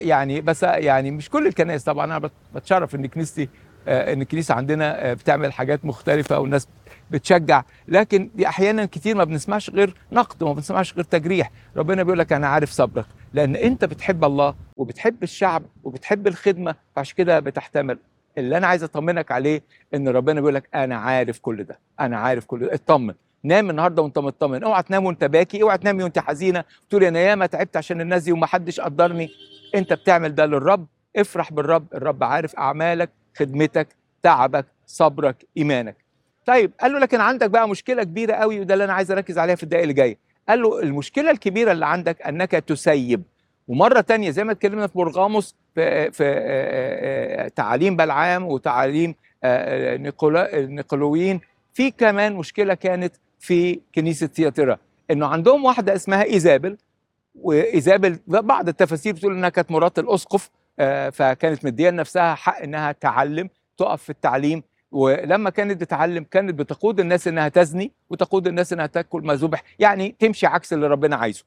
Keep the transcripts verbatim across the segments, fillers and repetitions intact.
يعني بس يعني مش كل الكنائس طبعًا، أنا بت باتشرف إن كنيستي آآ إن الكنيسة عندنا آآ بتعمل حاجات مختلفة والناس بتشجّع، لكن دي أحيانًا كتير ما بنسمعش غير نقد وما بنسمعش غير تجريح. ربنا بيقول لك أنا عارف صبرك، لأن أنت بتحب الله وبتحب الشعب وبتحب الخدمة، فعشان كده بتحتمل. اللي أنا عايز أطمنك عليه إن ربنا بيقول لك أنا عارف كل ده، أنا عارف كل ده، اتطمن. نام النهارده وأنت متطمن، اوعى تنام وأنت باكي، اوعى تنامي وأنتِ حزينة تقولي أنا ياما تعبت عشان الناس دي وما حدش قدّرني. أنت بتعمل ده للرب، افرح بالرب، الرب عارف أعمالك، خدمتك، تعبك، صبرك، إيمانك. طيب قال له لكن عندك بقى مشكلة كبيرة أوي وده اللي أنا عايز أركّز عليها في الدقايق اللي جاية. قال له المشكلة الكبيرة اللي عندك أنك تسيّب. ومرة تانية زي ما اتكلمنا في برغاموس في في آآ تعاليم بلعام وتعاليم آآ نيقولا النيقولويين، في كمان مشكلة كانت في كنيسة تياتيرا، إنه عندهم واحدة اسمها إيزابل. وإيزابل بعض التفاسير بتقول إنها كانت مرات الأسقف، آآ فكانت مدية لنفسها حق إنها تعلّم، تُقف في التعليم. ولمّا كانت بتعلّم كانت بتقود الناس إنها تزني، وتقود الناس إنها تاكل ما ذُبح، يعني تمشي عكس اللي ربنا عايزه.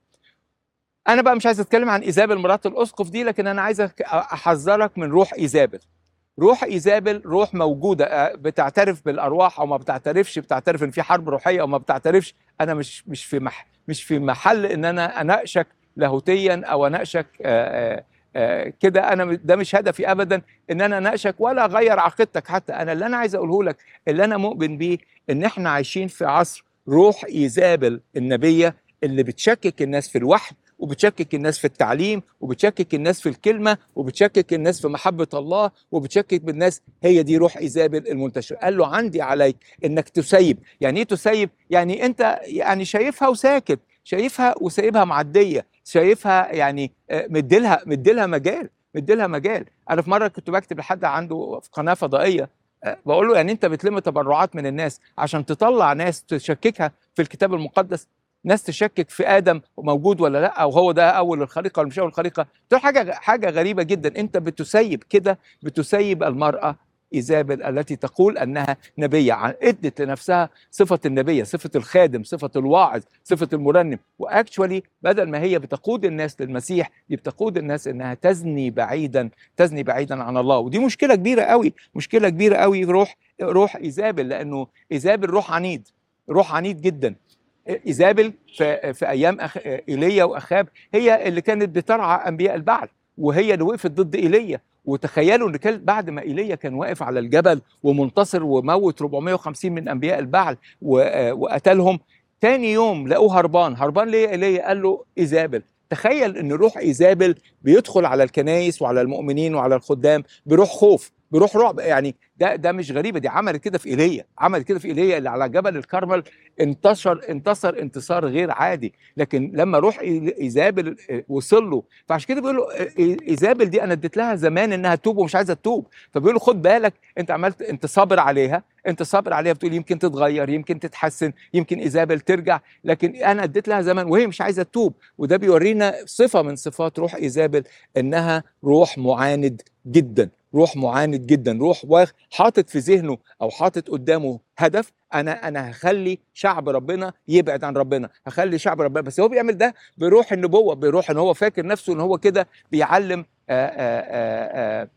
أنا بقى مش عايز أتكلم عن إيزابل مرات الأسقف دي، لكن أنا عايز أك أحذّرك من روح إيزابل. روح إيزابل روح موجودة، آآ بتعترف بالأرواح أو ما بتعترفش، بتعترف إن في حرب روحية أو ما بتعترفش. أنا مش مش في مح مش في محل إن أنا أناقشك لاهوتيًا أو أناقشك آآ آآ كده. أنا م ده مش هدفي أبدًا إن أنا أناقشك ولا أغيّر عقيدتك حتى. أنا اللي أنا عايز أقوله لك، اللي أنا مؤمن بيه، إن إحنا عايشين في عصر روح إيزابل النبية اللي بتشكك الناس في الوحي، وبتشكك الناس في التعليم، وبتشكك الناس في الكلمة، وبتشكك الناس في محبة الله، وبتشكك بالناس. هي دي روح إيزابل المنتشرة. قال له عندي عليك إنك تسيب. يعني إيه تسيب؟ يعني أنت يعني شايفها وساكت، شايفها وسايبها معدية، شايفها يعني آه، مديلها مديلها مجال، مديلها مجال. أنا في مرة كنت بكتب لحد عنده في قناة فضائية، آه، بقول له يعني أنت بتلم تبرعات من الناس عشان تطلع ناس تشككها في الكتاب المقدس، ناس تشكك في ادم موجود ولا لا، او هو ده اول الخليقه ولا مش اول الخليقه. دول حاجه حاجه غريبه جدا. انت بتسيب كده، بتسيب المراه ايزابل التي تقول انها نبيه، عن- ادت لنفسها صفه النبيه، صفه الخادم، صفه الواعظ، صفه المرنم. واكشولي بدل ما هي بتقود الناس للمسيح، دي بتقود الناس انها تزني بعيدا، تزني بعيدا عن الله. ودي مشكله كبيره قوي، مشكله كبيره قوي. روح روح ايزابل، لانه ايزابل روح عنيد، روح عنيد جدا. ايزابل في, في ايام أخ... ايليا واخاب هي اللي كانت بترعى انبياء البعل، وهي اللي وقفت ضد ايليا. وتخيلوا ان كان بعد ما ايليا كان واقف على الجبل ومنتصر وموت أربعمائة وخمسين من انبياء البعل و... وقتلهم، تاني يوم لقوه هربان. هربان ليه ايليا؟ قال له ايزابل. تخيل ان روح ايزابل بيدخل على الكنائس وعلى المؤمنين وعلى الخدام بروح خوف، بروح رعب. يعني ده ده مش غريبه، دي عملت كده في ايليا، عملت كده في ايليا اللي على جبل الكرمل. انتشر انتصر انتصار غير عادي. لكن لما روح ايزابل وصل له، فعشان كده بيقول له ايزابل دي انا اديت لها زمان انها تتوب ومش عايزه تتوب. فبيقول له خد بالك، انت عملت، انت صابر عليها، انت صابر عليها، بتقول يمكن تتغير، يمكن تتحسن، يمكن ايزابل ترجع، لكن انا اديت لها زمان وهي مش عايزه تتوب. وده بيورينا صفه من صفات روح ايزابل، انها روح معاند جدا، روح معاند جدا، روح حاطط في ذهنه او حاطط قدامه هدف. انا انا هخلي شعب ربنا يبعد عن ربنا، هخلي شعب ربنا. بس هو بيعمل ده بروح النبوه، بروح ان هو فاكر نفسه ان هو كده بيعلم آآ آآ آآ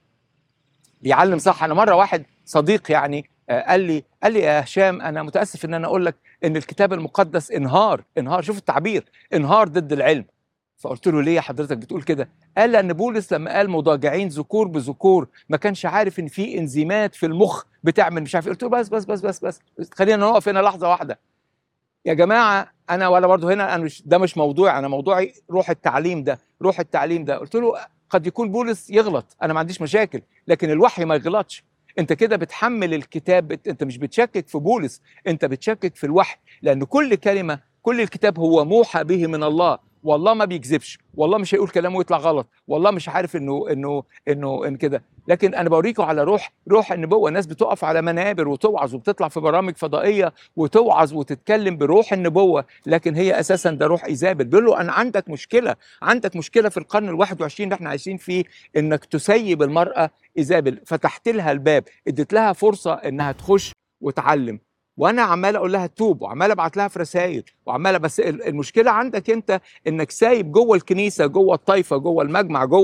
بيعلم صح. انا مره واحد صديق يعني قال لي قال لي يا هشام انا متاسف ان انا اقول لك ان الكتاب المقدس انهار انهار شوف التعبير، انهار ضد العلم. فقلت له ليه يا حضرتك بتقول كده؟ قال لان بولس لما قال مضاجعين ذكور بذكور ما كانش عارف ان في انزيمات في المخ بتعمل مش عارف. قلت له بس بس بس بس بس خلينا نقف هنا لحظه واحده يا جماعه. انا ولا برضه هنا، انا مش ده مش موضوعي، انا موضوعي روح التعليم ده، روح التعليم ده. قلت له قد يكون بولس يغلط، انا ما عنديش مشاكل، لكن الوحي ما يغلطش. انت كده بتحمل الكتاب، انت مش بتشكك في بولس، انت بتشكك في الوحي. لان كل كلمه، كل الكتاب هو موحى به من الله، والله ما بيكذبش، والله مش هيقول كلامه ويطلع غلط، والله مش عارف انه انه انه ان كده. لكن انا بوريكم على روح روح النبوه. الناس بتقف على منابر وتوعظ وبتطلع في برامج فضائيه وتوعظ وتتكلم بروح النبوه، لكن هي اساسا ده روح ايزابل. بيقول له انا عندك مشكله، عندك مشكله في القرن الواحد والعشرين اللي احنا عايشين فيه، انك تسيب المراه ايزابل. فتحت لها الباب، اديت لها فرصه انها تخش وتعلم، وانا عمال اقول لها توب، وعمال ابعت لها في رسائل، وعمال. بس المشكله عندك انت انك سايب جوه الكنيسه، جوه الطائفه، جوه المجمع، جوه